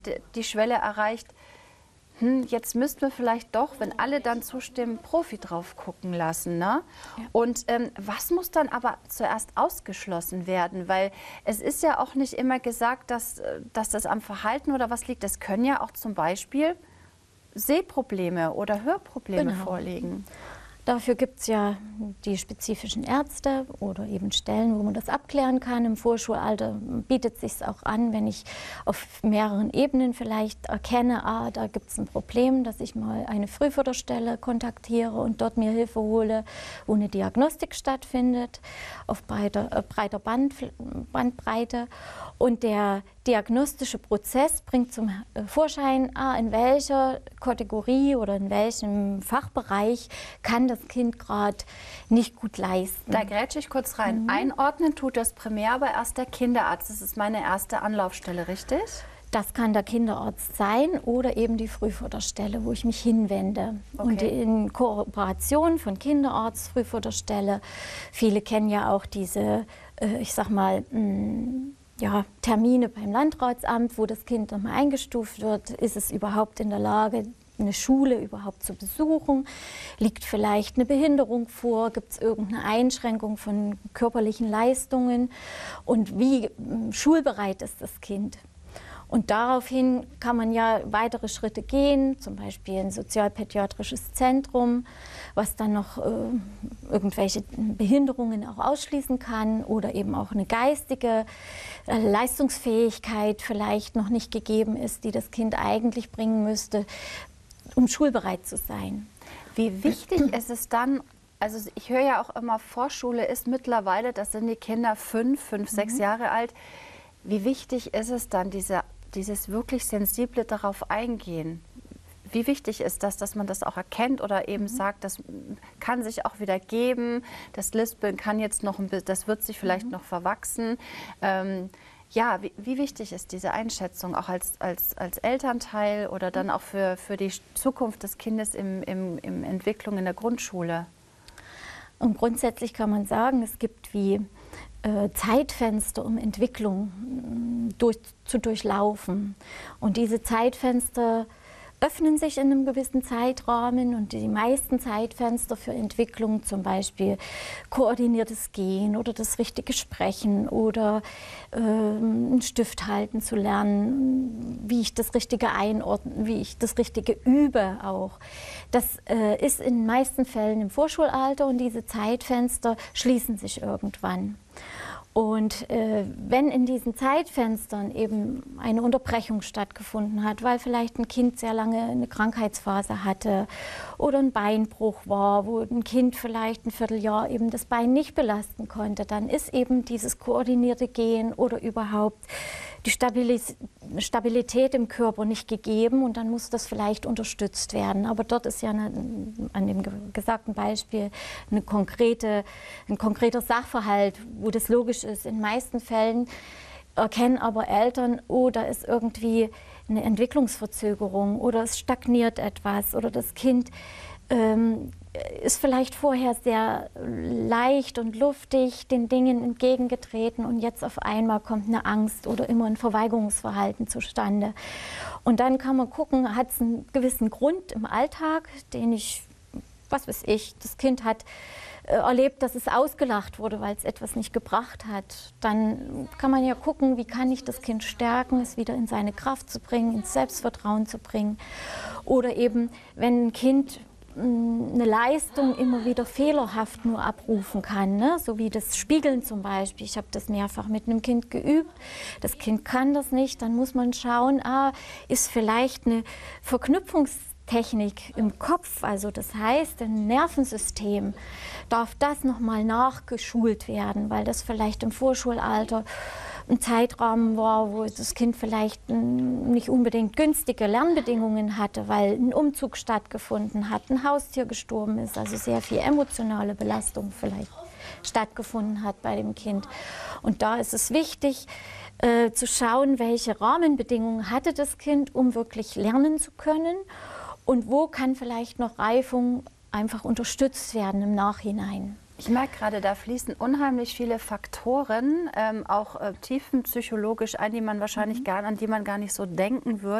die Schwelle erreicht, jetzt müssten wir vielleicht doch, wenn alle dann zustimmen, Profi drauf gucken lassen. Ne? Ja. Und was muss dann aber zuerst ausgeschlossen werden? Weil es ist ja auch nicht immer gesagt, dass das am Verhalten oder was liegt. Es können ja auch zum Beispiel Sehprobleme oder Hörprobleme vorliegen. Dafür gibt es ja die spezifischen Ärzte oder eben Stellen, wo man das abklären kann. Im Vorschulalter bietet es sich auch an, wenn ich auf mehreren Ebenen vielleicht erkenne, da gibt es ein Problem, dass ich mal eine Frühförderstelle kontaktiere und dort mir Hilfe hole, wo eine Diagnostik stattfindet, auf breiter Bandbreite. Und der diagnostische Prozess bringt zum Vorschein, in welcher Kategorie oder in welchem Fachbereich kann das Kind gerade nicht gut leisten. Da grätsche ich kurz rein. Einordnen tut das primär aber erst der Kinderarzt. Das ist meine erste Anlaufstelle, richtig? Das kann der Kinderarzt sein oder eben die Frühförderstelle, wo ich mich hinwende. Okay. Und in Kooperation von Kinderarzt, Frühförderstelle, viele kennen ja auch diese, ich sag mal, Termine beim Landratsamt, wo das Kind nochmal eingestuft wird. Ist es überhaupt in der Lage, eine Schule überhaupt zu besuchen? Liegt vielleicht eine Behinderung vor? Gibt es irgendeine Einschränkung von körperlichen Leistungen? Und wie schulbereit ist das Kind? Und daraufhin kann man ja weitere Schritte gehen, zum Beispiel ein sozialpädiatrisches Zentrum, was dann noch irgendwelche Behinderungen auch ausschließen kann oder eben auch eine geistige Leistungsfähigkeit vielleicht noch nicht gegeben ist, die das Kind eigentlich bringen müsste, um schulbereit zu sein. Wie wichtig ist es dann, also ich höre ja auch immer, Vorschule ist mittlerweile, das sind die Kinder 5, 6 Jahre alt. Wie wichtig ist es dann, dieses wirklich sensible darauf eingehen? Wie wichtig ist das, dass man das auch erkennt oder eben sagt, das kann sich auch wieder geben, das Lispeln kann jetzt noch, das wird sich vielleicht noch verwachsen. Wie wichtig ist diese Einschätzung auch als Elternteil oder dann auch für die Zukunft des Kindes im Entwicklung in der Grundschule? Und grundsätzlich kann man sagen, es gibt wie Zeitfenster, um Entwicklung zu durchlaufen. Und diese Zeitfenster öffnen sich in einem gewissen Zeitrahmen und die meisten Zeitfenster für Entwicklung, zum Beispiel koordiniertes Gehen oder das richtige Sprechen oder einen Stift halten zu lernen, wie ich das Richtige einordne, wie ich das Richtige übe auch. Das ist in den meisten Fällen im Vorschulalter und diese Zeitfenster schließen sich irgendwann. Und wenn in diesen Zeitfenstern eben eine Unterbrechung stattgefunden hat, weil vielleicht ein Kind sehr lange eine Krankheitsphase hatte oder ein Beinbruch war, wo ein Kind vielleicht ein Vierteljahr eben das Bein nicht belasten konnte, dann ist eben dieses koordinierte Gehen oder überhaupt die Stabilität im Körper nicht gegeben und dann muss das vielleicht unterstützt werden. Aber dort ist ja an dem gesagten Beispiel ein konkreter Sachverhalt, wo das logisch ist. In den meisten Fällen erkennen aber Eltern, da ist irgendwie eine Entwicklungsverzögerung oder es stagniert etwas oder das Kind ist vielleicht vorher sehr leicht und luftig den Dingen entgegengetreten und jetzt auf einmal kommt eine Angst oder immer ein Verweigerungsverhalten zustande. Und dann kann man gucken, hat es einen gewissen Grund im Alltag, das Kind hat erlebt, dass es ausgelacht wurde, weil es etwas nicht gebracht hat. Dann kann man ja gucken, wie kann ich das Kind stärken, es wieder in seine Kraft zu bringen, ins Selbstvertrauen zu bringen. Oder eben, wenn ein Kind eine Leistung immer wieder fehlerhaft nur abrufen kann, ne? So wie das Spiegeln zum Beispiel. Ich habe das mehrfach mit einem Kind geübt. Das Kind kann das nicht. Dann muss man schauen, ist vielleicht eine Verknüpfungstechnik im Kopf, also das heißt, im Nervensystem darf das nochmal nachgeschult werden, weil das vielleicht im Vorschulalter ein Zeitrahmen war, wo das Kind vielleicht nicht unbedingt günstige Lernbedingungen hatte, weil ein Umzug stattgefunden hat, ein Haustier gestorben ist, also sehr viel emotionale Belastung vielleicht stattgefunden hat bei dem Kind. Und da ist es wichtig, zu schauen, welche Rahmenbedingungen hatte das Kind, um wirklich lernen zu können und wo kann vielleicht noch Reifung einfach unterstützt werden im Nachhinein. Ich merke gerade, da fließen unheimlich viele Faktoren, auch tiefenpsychologisch ein, an die man wahrscheinlich an die man gar nicht so denken würde.